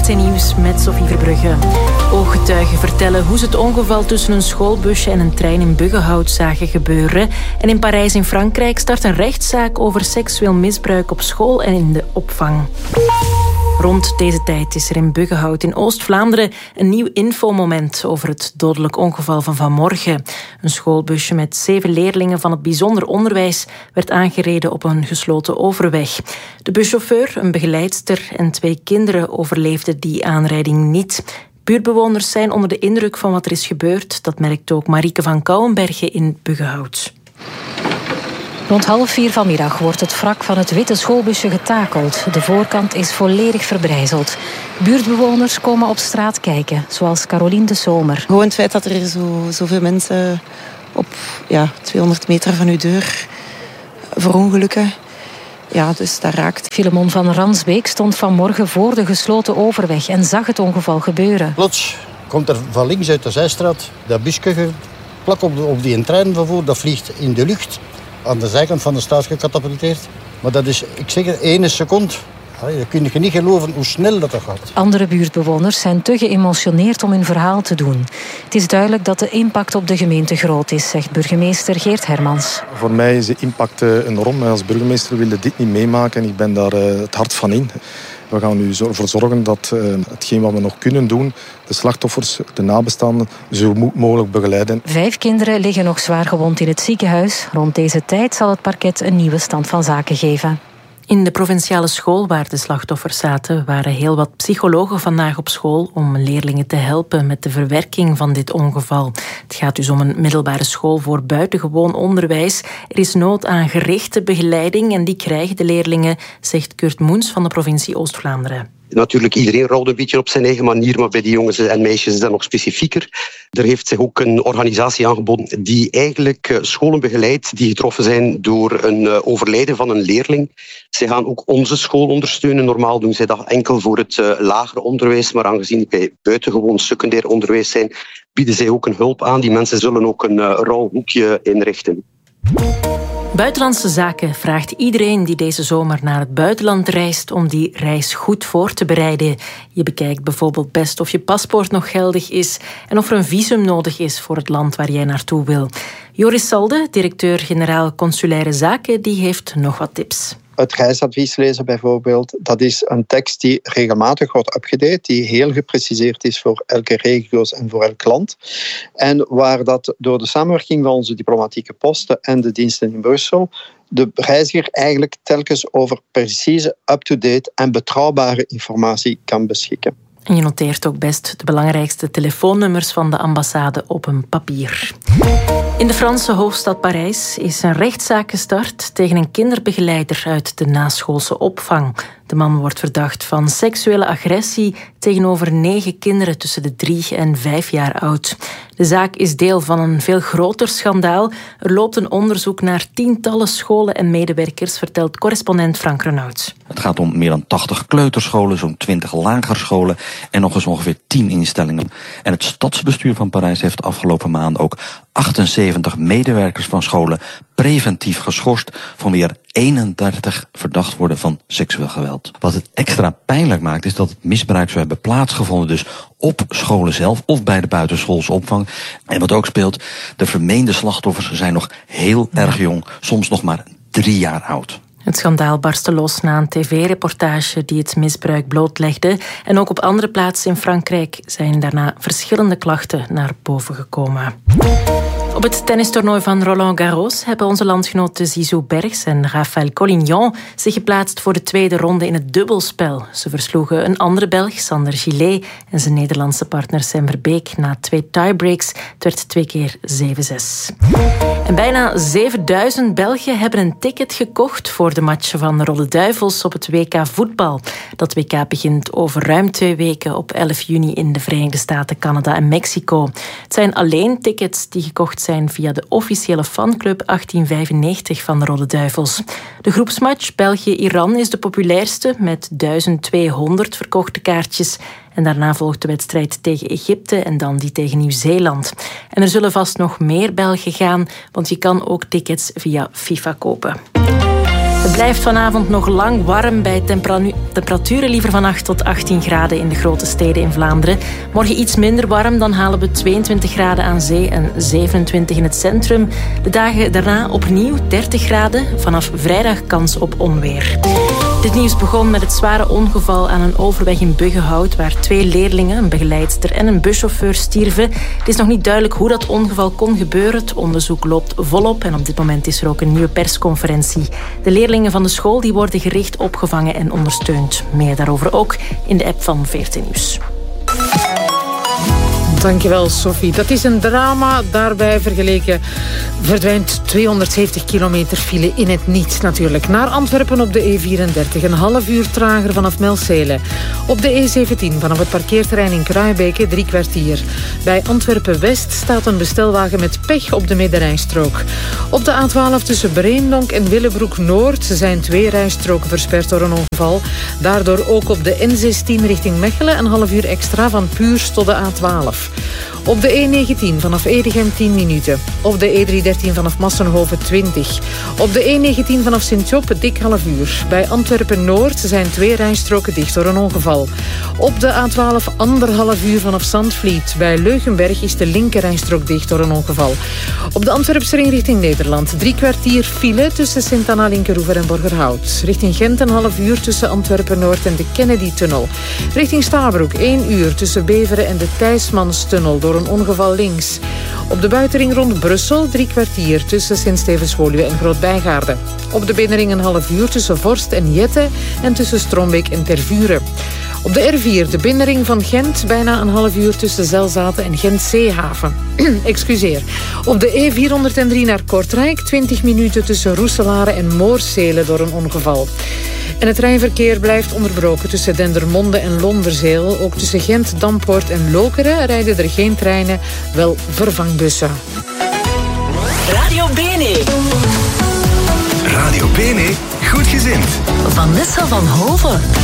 RTL-nieuws met Sophie Verbrugge. Ooggetuigen vertellen hoe ze het ongeval tussen een schoolbusje en een trein in Buggenhout zagen gebeuren. En in Parijs in Frankrijk start een rechtszaak over seksueel misbruik op school en in de opvang. Rond deze tijd is er in Buggenhout in Oost-Vlaanderen een nieuw infomoment over het dodelijk ongeval van vanmorgen. Een schoolbusje met 7 leerlingen van het bijzonder onderwijs werd aangereden op een gesloten overweg. De buschauffeur, een begeleidster en 2 kinderen overleefden die aanrijding niet. Buurtbewoners zijn onder de indruk van wat er is gebeurd. Dat merkt ook Marieke van Kouwenbergen in Buggenhout. Rond 3:30 vanmiddag wordt het wrak van het witte schoolbusje getakeld. De voorkant is volledig verbrijzeld. Buurtbewoners komen op straat kijken, zoals Caroline de Zomer. Gewoon het feit dat er zoveel mensen op 200 meter van uw deur verongelukken. Ja, dus dat raakt. Filemon van Ransbeek stond vanmorgen voor de gesloten overweg en zag het ongeval gebeuren. Plots komt er van links uit de zijstraat dat busje plak op die trein van voor. Dat vliegt in de lucht. Aan de zijkant van de straat gecatapulteerd. Maar dat is, ik zeg het, 1 seconde. Je kunt niet geloven hoe snel dat gaat. Andere buurtbewoners zijn te geëmotioneerd om hun verhaal te doen. Het is duidelijk dat de impact op de gemeente groot is, zegt burgemeester Geert Hermans. Voor mij is de impact enorm. Als burgemeester wil ik dit niet meemaken. Ik ben daar het hart van in. We gaan nu ervoor zorgen dat hetgeen wat we nog kunnen doen, de slachtoffers, de nabestaanden, zo mogelijk begeleiden. 5 kinderen liggen nog zwaar gewond in het ziekenhuis. Rond deze tijd zal het parket een nieuwe stand van zaken geven. In de provinciale school waar de slachtoffers zaten, waren heel wat psychologen vandaag op school om leerlingen te helpen met de verwerking van dit ongeval. Het gaat dus om een middelbare school voor buitengewoon onderwijs. Er is nood aan gerichte begeleiding en die krijgen de leerlingen, zegt Kurt Moens van de provincie Oost-Vlaanderen. Natuurlijk, iedereen rouwt een beetje op zijn eigen manier, maar bij die jongens en meisjes is dat nog specifieker. Er heeft zich ook een organisatie aangeboden die eigenlijk scholen begeleidt die getroffen zijn door een overlijden van een leerling. Zij gaan ook onze school ondersteunen. Normaal doen zij dat enkel voor het lagere onderwijs, maar aangezien wij buitengewoon secundair onderwijs zijn, bieden zij ook een hulp aan. Die mensen zullen ook een rouwhoekje inrichten. Buitenlandse Zaken vraagt iedereen die deze zomer naar het buitenland reist om die reis goed voor te bereiden. Je bekijkt bijvoorbeeld best of je paspoort nog geldig is en of er een visum nodig is voor het land waar jij naartoe wil. Joris Salde, directeur-generaal Consulaire Zaken, die heeft nog wat tips. Het reisadvies lezen bijvoorbeeld, dat is een tekst die regelmatig wordt upgedate, die heel gepreciseerd is voor elke regio's en voor elk land. En waar dat door de samenwerking van onze diplomatieke posten en de diensten in Brussel de reiziger eigenlijk telkens over precieze, up-to-date en betrouwbare informatie kan beschikken. En je noteert ook best de belangrijkste telefoonnummers van de ambassade op een papier. In de Franse hoofdstad Parijs is een rechtszaak gestart tegen een kinderbegeleider uit de naschoolse opvang. De man wordt verdacht van seksuele agressie tegenover 9 kinderen tussen de 3 en 5 jaar oud. De zaak is deel van een veel groter schandaal. Er loopt een onderzoek naar tientallen scholen en medewerkers, vertelt correspondent Frank Renaud. Het gaat om meer dan 80 kleuterscholen, zo'n 20 lagerscholen en nog eens ongeveer 10 instellingen. En het stadsbestuur van Parijs heeft de afgelopen maanden ook 78 medewerkers van scholen preventief geschorst van weer 31 verdacht worden van seksueel geweld. Wat het extra pijnlijk maakt is dat het misbruik zou hebben plaatsgevonden dus op scholen zelf of bij de buitenschoolse opvang. En wat ook speelt, de vermeende slachtoffers zijn nog heel erg jong, soms nog maar 3 jaar oud. Het schandaal barstte los na een tv-reportage die het misbruik blootlegde. En ook op andere plaatsen in Frankrijk zijn daarna verschillende klachten naar boven gekomen. Op het tennistoernooi van Roland Garros hebben onze landgenoten Zizou Bergs en Raphaël Collignon zich geplaatst voor de tweede ronde in het dubbelspel. Ze versloegen een andere Belg, Sander Gillet, en zijn Nederlandse partner Sam Verbeek na 2 tiebreaks. Het werd 2 keer 7-6. En bijna 7000 Belgen hebben een ticket gekocht voor de match van de Rode Duivels op het WK voetbal. Dat WK begint over ruim 2 weken op 11 juni in de Verenigde Staten, Canada en Mexico. Het zijn alleen tickets die gekocht zijn via de officiële fanclub 1895 van de Rode Duivels. De groepsmatch België-Iran is de populairste met 1200 verkochte kaartjes. En daarna volgt de wedstrijd tegen Egypte en dan die tegen Nieuw-Zeeland. En er zullen vast nog meer Belgen gaan, want je kan ook tickets via FIFA kopen. Het blijft vanavond nog lang warm bij temperaturen liever van 8 tot 18 graden in de grote steden in Vlaanderen. Morgen iets minder warm, dan halen we 22 graden aan zee en 27 in het centrum. De dagen daarna opnieuw 30 graden, vanaf vrijdag kans op onweer. Dit nieuws begon met het zware ongeval aan een overweg in Buggenhout, waar 2 leerlingen, een begeleidster en een buschauffeur stierven. Het is nog niet duidelijk hoe dat ongeval kon gebeuren. Het onderzoek loopt volop en op dit moment is er ook een nieuwe persconferentie. De leerlingen van de school die worden gericht opgevangen en ondersteund. Meer daarover ook in de app van VRT Nieuws. Dankjewel, Sophie. Dat is een drama. Daarbij vergeleken verdwijnt 270 kilometer file in het niets natuurlijk. Naar Antwerpen op de E34. Een half uur trager vanaf Melcelen. Op de E17 vanaf het parkeerterrein in Kruijbeke 3 kwartier. Bij Antwerpen-West staat een bestelwagen met pech op de middenrijstrook. Op de A12 tussen Breendonk en Willebroek-Noord zijn 2 rijstroken versperd door een ongeval. Daardoor ook op de N16 richting Mechelen een half uur extra van Puurs tot de A12. Op de E19 vanaf Edegem 10 minuten. Op de E313 vanaf Massenhoven 20. Op de E19 vanaf Sint-Job dik half uur. Bij Antwerpen-Noord zijn 2 rijstroken dicht door een ongeval. Op de A12 1,5 uur vanaf Zandvliet. Bij Leugenberg is de linkerrijstrook dicht door een ongeval. Op de Antwerpse ring richting Nederland 3 kwartier file tussen Sint-Anna, Linkeroever en Borgerhout. Richting Gent een half uur tussen Antwerpen-Noord en de Kennedy-tunnel. Richting Stabroek 1 uur tussen Beveren en de Thijsmanstunnel door een ongeval links. Op de buitenring rond Brussel 3 kwartier tussen Sint-Stevens-Woluwe en Groot-Bijgaarden. Op de binnenring een half uur tussen Vorst en Jette en tussen Strombeek en Tervuren. Op de R4, de binnenring van Gent, bijna een half uur tussen Zelzaten en Gent-Zeehaven. Excuseer. Op de E403 naar Kortrijk, 20 minuten tussen Roeselare en Moorsele door een ongeval. En het treinverkeer blijft onderbroken tussen Dendermonde en Londerzeel. Ook tussen Gent, Dampoort en Lokeren rijden er geen treinen, wel vervangbussen. Radio Bene. Radio Bene, goed gezind. Vanessa van Hoven.